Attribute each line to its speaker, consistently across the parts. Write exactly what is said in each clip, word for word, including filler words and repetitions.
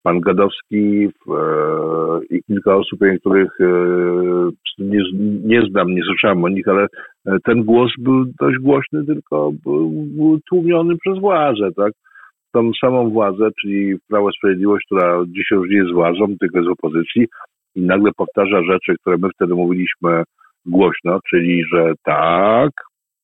Speaker 1: pan Gadowski e, i kilka osób, których e, nie, nie znam, nie słyszałem o nich, ale ten głos był dość głośny, tylko był, był tłumiony przez władzę, tak? Tą samą władzę, czyli Prawo i Sprawiedliwość, która dzisiaj już nie jest władzą, tylko jest w opozycji i nagle powtarza rzeczy, które my wtedy mówiliśmy głośno, czyli, że tak,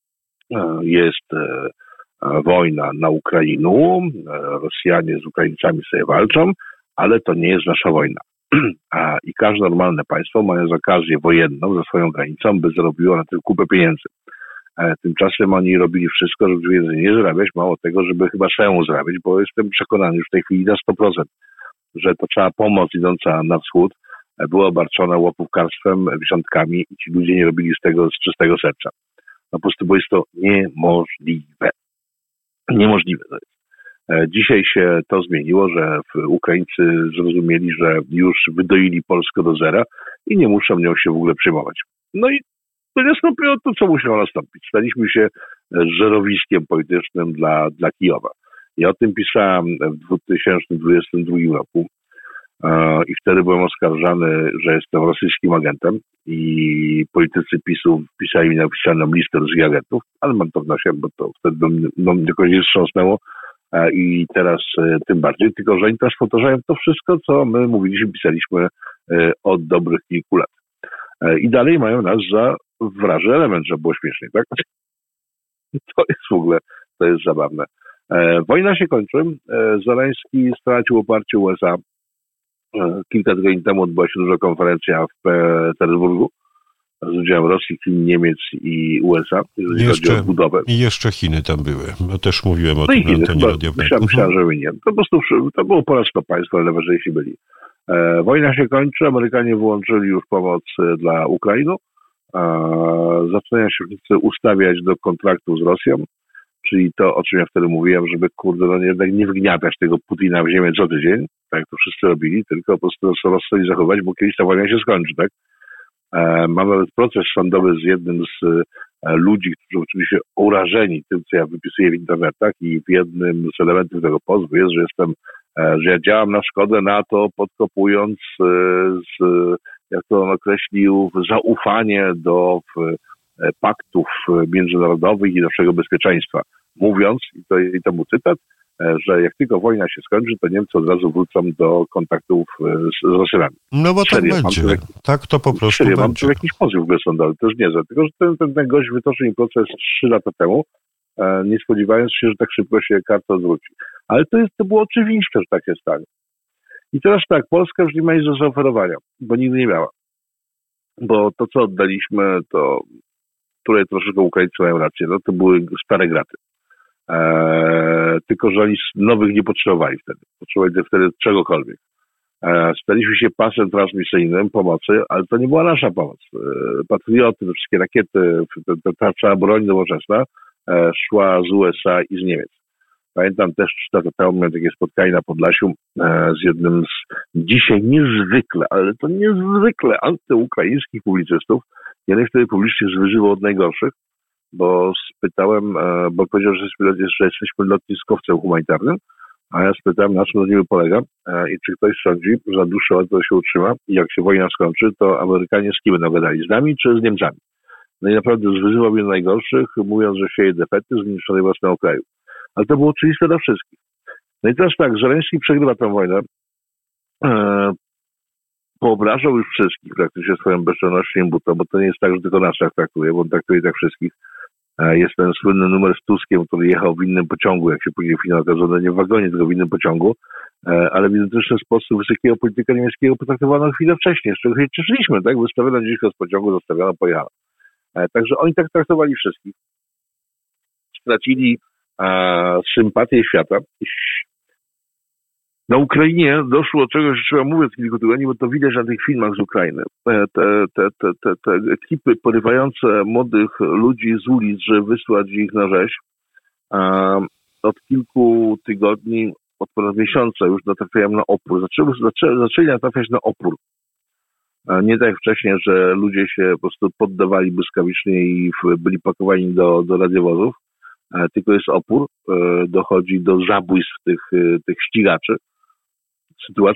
Speaker 1: jest wojna na Ukrainie, Rosjanie z Ukraińcami sobie walczą, ale to nie jest nasza wojna. I każde normalne państwo, mając okazję wojenną za swoją granicą, by zarobiło na tym kupę pieniędzy. Tymczasem oni robili wszystko, żeby pieniędzy nie zarabiać, mało tego, żeby chyba swoją zarabiać, bo jestem przekonany już w tej chwili na sto procent, że to cała pomoc idąca na wschód była obarczona łapówkarstwem, wisiątkami i ci ludzie nie robili z tego z czystego serca. No po prostu, bo jest to niemożliwe. Niemożliwe to jest. Dzisiaj się to zmieniło, że Ukraińcy zrozumieli, że już wydoili Polskę do zera i nie muszą nią się w ogóle przejmować. No i to nastąpiło to, co musiało nastąpić. Staliśmy się żerowiskiem politycznym dla, dla Kijowa. Ja o tym pisałem w dwa tysiące dwudziestym drugim roku i wtedy byłem oskarżany, że jestem rosyjskim agentem i politycy PiSu pisali mi na oficjalną listę ruskich agentów, ale mam to w nosie, bo to wtedy no, jakoś nie wstrząsnęło i teraz tym bardziej, tylko że oni teraz powtarzają to wszystko, co my mówiliśmy, pisaliśmy od dobrych kilku lat. I dalej mają nas za wraży element, że było śmiesznie, tak? To jest w ogóle, to jest zabawne. Wojna się kończy. Zełenski stracił oparcie U S A. Kilka tygodni temu odbyła się duża konferencja w Petersburgu z udziałem Rosji, Chin, Niemiec i U S A, jeżeli
Speaker 2: jeszcze,
Speaker 1: chodzi o budowę.
Speaker 2: I jeszcze Chiny tam były. No też mówiłem o
Speaker 1: no
Speaker 2: tym
Speaker 1: Chiny,
Speaker 2: na antenie radiowej.
Speaker 1: Myślałem, myślałem, że nie. To po prostu to było po raz sto państw, ale najważniejsi byli. E, wojna się kończy, Amerykanie wyłączyli już pomoc dla Ukrainy. E, zaczynają się wszyscy ustawiać do kontraktu z Rosją, czyli to, o czym ja wtedy mówiłem, żeby kurde, no jednak nie wgniatać tego Putina w ziemię co tydzień, tak jak to wszyscy robili, tylko po prostu rozsądnie zachować, bo kiedyś ta wojna się skończy, tak? E, mam nawet proces sądowy z jednym z e, ludzi, którzy oczywiście urażeni tym, co ja wypisuję w internetach i w jednym z elementów tego pozwu jest, że jestem, e, że ja działam na szkodę NATO, podkopując e, z, jak to on określił, zaufanie do w, e, paktów międzynarodowych i naszego bezpieczeństwa. Mówiąc, i to, i to był cytat, że jak tylko wojna się skończy, to Niemcy od razu wrócą do kontaktów z, z Rosjanami.
Speaker 2: No bo tak
Speaker 1: Serio,
Speaker 2: będzie.
Speaker 1: Jak,
Speaker 2: tak to po prostu
Speaker 1: serio,
Speaker 2: będzie.
Speaker 1: Mam tu jakiś pozew sądowy, to już nie za, tylko że ten, ten, ten gość wytoczył mi proces trzy lata temu, e, nie spodziewając się, że tak szybko się karta zwróci. Ale to, jest, to było oczywiste, że tak się stanie. I teraz tak, Polska już nie ma nic do zaoferowania, bo nigdy nie miała. Bo to, co oddaliśmy, to tutaj troszeczkę Ukraińcy mają rację, no to były stare graty. Eee, tylko, że oni nowych nie potrzebowali wtedy. Potrzebowali wtedy czegokolwiek. Eee, staliśmy się pasem transmisyjnym pomocy, ale to nie była nasza pomoc. Eee, patrioty, te wszystkie rakiety, ta, ta cała broń nowoczesna e, szła z U S A i z Niemiec. Pamiętam też trzy lata temu miałem takie spotkanie na Podlasiu e, z jednym z dzisiaj niezwykle, ale to niezwykle antyukraińskich publicystów. Jeden wtedy publicznie zwyżywał od najgorszych, bo spytałem, bo powiedział, że jesteśmy, że jesteśmy lotniskowcem humanitarnym, a ja spytałem, na czym to niby polega i czy ktoś sądzi, że na dłuższe lata to się utrzyma i jak się wojna skończy, to Amerykanie z kim będą gadali? Z nami czy z Niemcami? No i naprawdę zwyzywał mnie najgorszych, mówiąc, że sieje defetyzm niszczonej własnego kraju. Ale to było oczywiste dla wszystkich. No i teraz tak, Zełenski przegrywa tę wojnę, e, poobrażał już wszystkich praktycznie swoją bezczelnością i butą, bo to nie jest tak, że tylko nas tak traktuje, bo on traktuje tak wszystkich. Jest ten słynny numer z Tuskiem, który jechał w innym pociągu, jak się później finał okazało, nie w wagonie, tylko w innym pociągu, ale w identyczny sposób wysokiego polityka niemieckiego potraktowano chwilę wcześniej, z czego się cieszyliśmy, tak? Wystawiono gdzieś z pociągu, zostawiono, pojechano. Także oni tak traktowali wszystkich. Stracili a, sympatię świata. Na Ukrainie doszło do czegoś, trzeba mówić kilku tygodni, bo to widać na tych filmach z Ukrainy. Te, te, te, te, te ekipy porywające młodych ludzi z ulic, żeby wysłać ich na rzeź, od kilku tygodni, od ponad miesiąca już natrafiają na opór. Zaczęli, zaczęli, zaczęli natrafiać na opór. Nie tak jak wcześniej, że ludzie się po prostu poddawali błyskawicznie i byli pakowani do, do radiowozów, tylko jest opór, dochodzi do zabójstw tych, tych ścigaczy. sytuacja